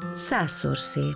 Százszor szép.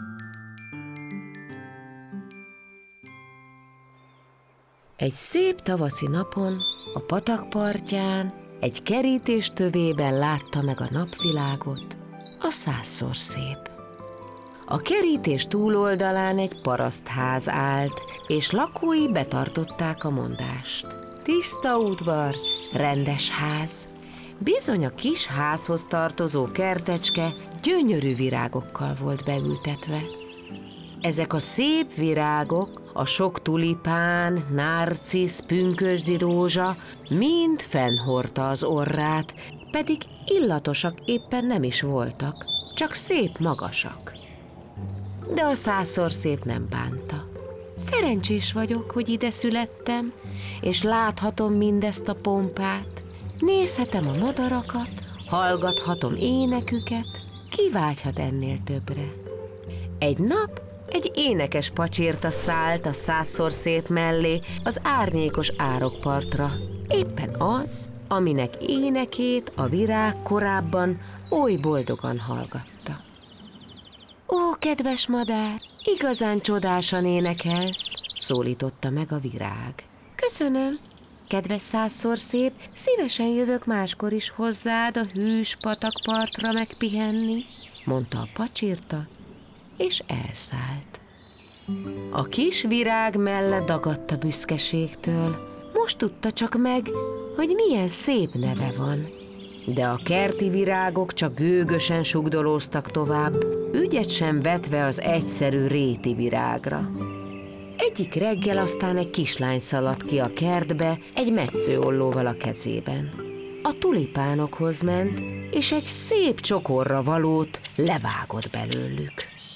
Egy szép tavaszi napon a patak partján egy kerítés tövében látta meg a napvilágot a százszor szép. A kerítés túloldalán egy parasztház állt, és lakói betartották a mondást. Tiszta udvar, rendes ház. Bizony a kis házhoz tartozó kertecske gyönyörű virágokkal volt beültetve. Ezek a szép virágok, a sok tulipán, narcisz, pünkösdi rózsa mind fennhordta az orrát, pedig illatosak éppen nem is voltak, csak szép magasak. De a százszor szép nem bánta. Szerencsés vagyok, hogy ide születtem, és láthatom mindezt a pompát. Nézhetem a madarakat, hallgathatom éneküket, ki vágyhat ennél többre. Egy nap egy énekes pacsirta szállt a százszor szép mellé az árnyékos árokpartra. Éppen az, aminek énekét a virág korábban oly boldogan hallgatta. Ó, kedves madár, igazán csodásan énekelsz, szólította meg a virág. Köszönöm, kedves százszor szép, szívesen jövök máskor is hozzád a hűs patakpartra megpihenni, mondta a pacsirta, és elszállt. A kis virág melle dagadt a büszkeségtől. Most tudta csak meg, hogy milyen szép neve van. De a kerti virágok csak gőgösen sugdolóztak tovább, ügyet sem vetve az egyszerű réti virágra. Egyik reggel aztán egy kislány szaladt ki a kertbe egy metszőollóval a kezében. A tulipánokhoz ment, és egy szép csokorra valót levágott belőlük.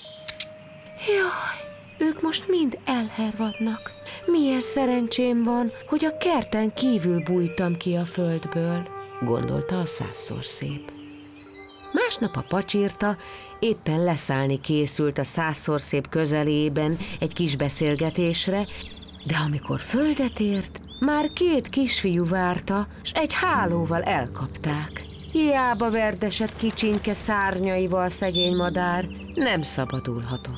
Jaj, ők most mind elhervadnak. Milyen szerencsém van, hogy a kerten kívül bújtam ki a földből, gondolta a százszor szép. Másnap a pacsirta éppen leszállni készült a százszor szép közelében egy kis beszélgetésre, de amikor földet ért, már két kisfiú várta, s egy hálóval elkapták. Hiába verdesett kicsinke szárnyaival szegény madár, nem szabadulhatott.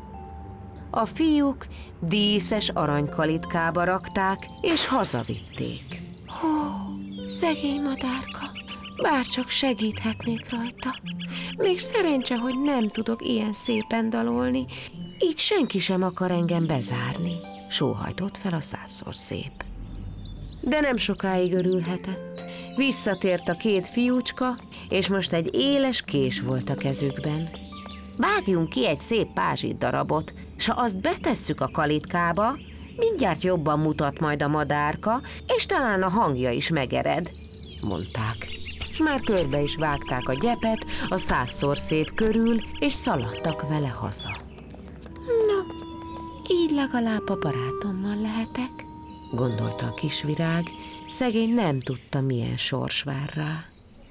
A fiúk díszes aranykalitkába rakták, és hazavitték. Hó, szegény madárka, bárcsak segíthetnék rajta. Még szerencse, hogy nem tudok ilyen szépen dalolni, így senki sem akar engem bezárni, sóhajtott fel a százszor szép. De nem sokáig örülhetett. Visszatért a két fiúcska, és most egy éles kés volt a kezükben. Vágjunk ki egy szép pázsit darabot, s ha azt betesszük a kalitkába, mindjárt jobban mutat majd a madárka, és talán a hangja is megered, mondták. S már körbe is vágták a gyepet a százszor szép körül, és szaladtak vele haza. Na, így legalább a barátommal lehetek, gondolta a kisvirág, szegény nem tudta, milyen sors vár rá.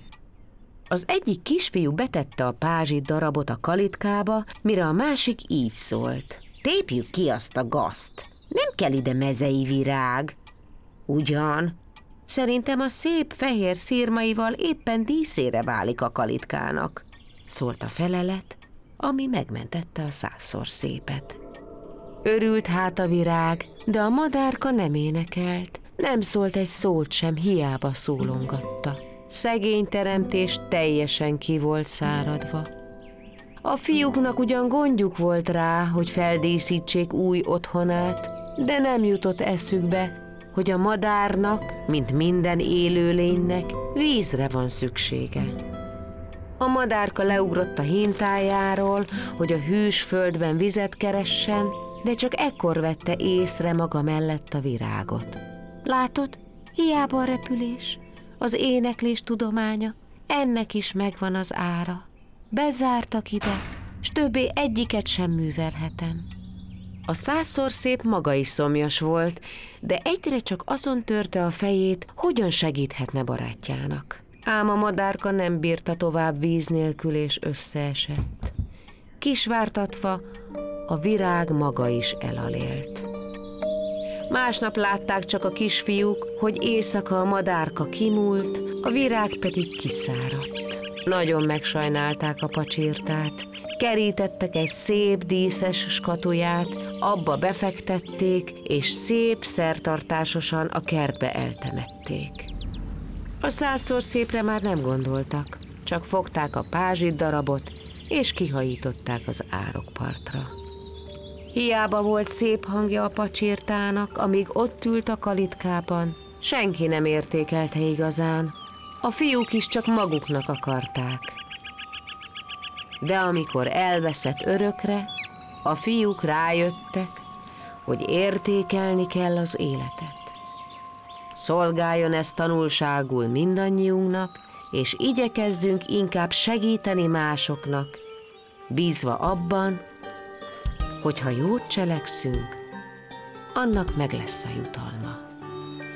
Az egyik kisfiú betette a pázsit darabot a kalitkába, mire a másik így szólt. Tépjük ki azt a gazt, nem kell ide mezei virág. Ugyan, szerintem a szép fehér szirmaival éppen díszére válik a kalitkának, szólt a felelet, ami megmentette a százszor szépet. Örült hát a virág, de a madárka nem énekelt, nem szólt egy szót sem, hiába szólongatta. Szegény teremtés teljesen ki volt száradva. A fiúknak ugyan gondjuk volt rá, hogy feldíszítsék új otthonát, de nem jutott eszükbe, hogy a madárnak, mint minden élőlénynek, vízre van szüksége. A madárka leugrott a hintájáról, hogy a hűs földben vizet keressen, de csak ekkor vette észre maga mellett a virágot. Látod, hiába a repülés, az éneklés tudománya, ennek is megvan az ára. Bezártak ide, s többé egyiket sem művelhetem. A százszor szép maga is szomjas volt, de egyre csak azon törte a fejét, hogyan segíthetne barátjának. Ám a madárka nem bírta tovább víz nélkül, és összeesett. Kisvártatva a virág maga is elalélt. Másnap látták csak a kisfiúk, hogy éjszaka a madárka kimúlt, a virág pedig kiszáradt. Nagyon megsajnálták a pacsirtát. Kerítettek egy szép díszes skatuját, abba befektették, és szép szertartásosan a kertbe eltemették. A 100-szor szépre már nem gondoltak, csak fogták a pázsit darabot, és kihajították az árokpartra. Hiába volt szép hangja a pacsirtának, amíg ott ült a kalitkában, senki nem értékelte igazán, a fiúk is csak maguknak akarták. De amikor elveszett örökre, a fiúk rájöttek, hogy értékelni kell az életet. Szolgáljon ez tanulságul mindannyiunknak, és igyekezzünk inkább segíteni másoknak, bízva abban, hogy ha jót cselekszünk, annak meg lesz a jutalma.